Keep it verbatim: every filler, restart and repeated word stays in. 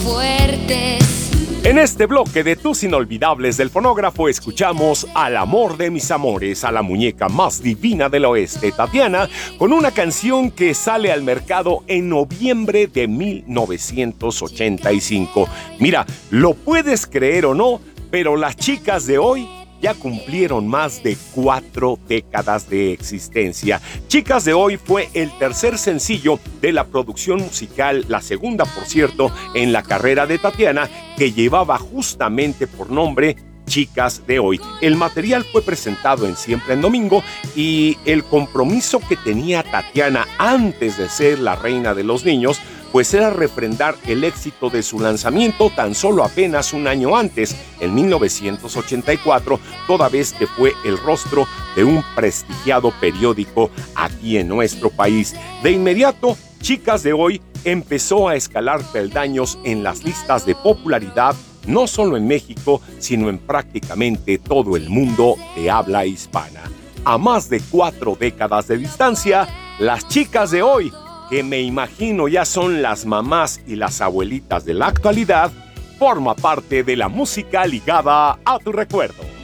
fuertes. En este bloque de Tus Inolvidables del Fonógrafo escuchamos Al amor de mis amores, a la muñeca más divina del oeste, Tatiana, con una canción que sale al mercado en noviembre de mil novecientos ochenta y cinco. Mira, lo puedes creer o no, pero las chicas de hoy ya cumplieron más de cuatro décadas de existencia. Chicas de Hoy fue el tercer sencillo de la producción musical, la segunda, por cierto, en la carrera de Tatiana, que llevaba justamente por nombre Chicas de Hoy. El material fue presentado en Siempre en Domingo y el compromiso que tenía Tatiana antes de ser la reina de los niños pues era refrendar el éxito de su lanzamiento tan solo apenas un año antes, en mil novecientos ochenta y cuatro, toda vez que fue el rostro de un prestigiado periódico aquí en nuestro país. De inmediato, Chicas de Hoy empezó a escalar peldaños en las listas de popularidad, no solo en México, sino en prácticamente todo el mundo de habla hispana. A más de cuatro décadas de distancia, las chicas de hoy, que me imagino ya son las mamás y las abuelitas de la actualidad, forma parte de la música ligada a tu recuerdo.